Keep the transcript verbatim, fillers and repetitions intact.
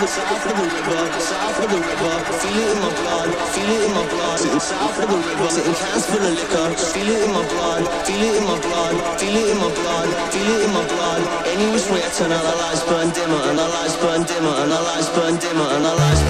the south of the river, south of the river. Feel it in my blood, feel it in my blood. Sitting south of the river, sitting cans full of liquor. Feel it in my blood, feel it in my blood, feel it in my blood, feel it in my blood. Any which way I turn out, our lights burn dimmer, and our lights burn dimmer, and our lights burn dimmer, and our lights burn